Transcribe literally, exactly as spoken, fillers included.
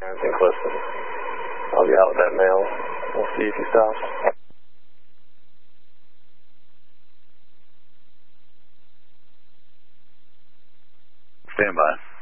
Harrington Clifton. I'll be out with that male. We'll see if he stops. Stand by.